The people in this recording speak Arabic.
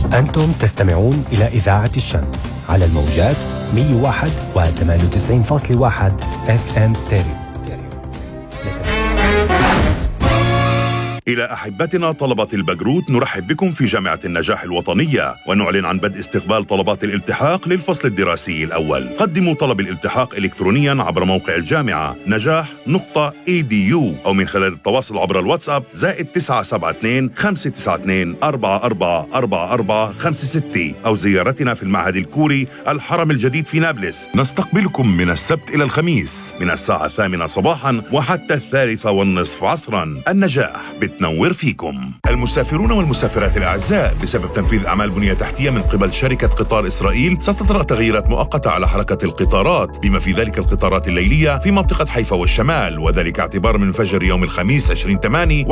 أنتم تستمعون إلى إذاعة الشمس على الموجات 101.98.1 FM ستيريو. إلى أحبتنا طلبة البكالوريوس نرحب بكم في جامعة النجاح الوطنية ونعلن عن بدء استقبال طلبات الالتحاق للفصل الدراسي الأول. قدموا طلب الالتحاق إلكترونيا عبر موقع الجامعة نجاح.edu أو من خلال التواصل عبر الواتساب +972 592 444456 أو زيارتنا في المعهد الكوري الحرم الجديد في نابلس. نستقبلكم من السبت إلى الخميس من الساعة 8 صباحا وحتى 3:30 عصرا. النجاح بتنور فيكم. المسافرون والمسافرات الأعزاء، بسبب تنفيذ أعمال بنية تحتية من قبل شركة قطار إسرائيل ستطرأ تغييرات مؤقتة على حركة القطارات بما في ذلك القطارات الليلية في منطقة حيفا والشمال، وذلك اعتبار من فجر يوم الخميس 20/8